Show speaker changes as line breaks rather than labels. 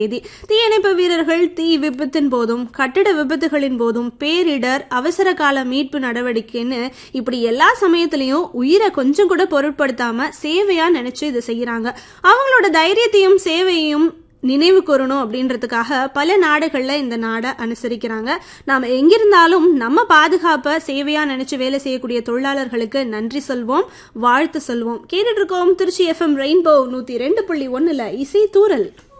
தீயணைப்பு வீரர்கள் தீ விபத்தின் போதும் கட்டிட விபத்துகளின் போதும் பேரிடர் அவசர கால மீட்பு நடவடிக்கைன்னு இப்படி எல்லா சமயத்திலையும் உயிரை கொஞ்சம் கூட பொருட்படுத்தாம சேவையா நினைச்சு இதை செய்யறாங்க. அவங்களோட தைரியத்தையும் சேவையையும் நினைவு கூறணும் அப்படின்றதுக்காக பல நாடுகள்ல இந்த நாடை அனுசரிக்கிறாங்க. நாம எங்கிருந்தாலும் நம்ம பாதுகாப்ப சேவையா நினைச்சு வேலை செய்யக்கூடிய தொழிலாளர்களுக்கு நன்றி சொல்வோம், வாழ்த்து சொல்வோம். கேட்டுட்டு இருக்கோம் திருச்சி FM ரெயின்போ 102.1 இசை தூரல்.